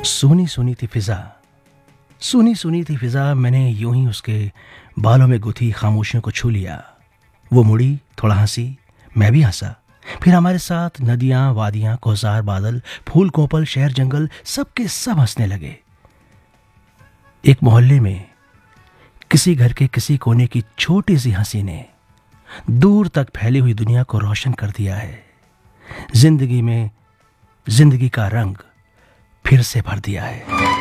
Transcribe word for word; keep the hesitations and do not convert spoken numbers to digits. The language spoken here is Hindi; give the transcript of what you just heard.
सोनी सोनी थी फिजा, सोनी सोनी थी फिजा। मैंने यूं ही उसके बालों में गुथी खामोशियों को छू लिया। वो मुड़ी, थोड़ा हंसी, मैं भी हंसा। फिर हमारे साथ नदियां, वादियां, कोसार, बादल, फूल, कोपल, शहर, जंगल, सब के सब हंसने लगे। एक मोहल्ले में किसी घर के किसी कोने की छोटी सी हंसी ने दूर तक फैली हुई दुनिया को रोशन कर दिया है। जिंदगी में जिंदगी का रंग फिर से भर दिया है।